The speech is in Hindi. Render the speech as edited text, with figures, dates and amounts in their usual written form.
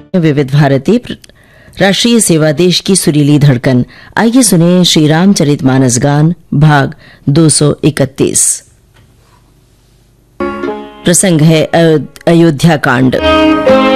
विविध भारती राष्ट्रीय सेवा देश की सुरीली धड़कन। आइए सुने श्री रामचरितमानस गान भाग 231। प्रसंग है अयोध्या कांड।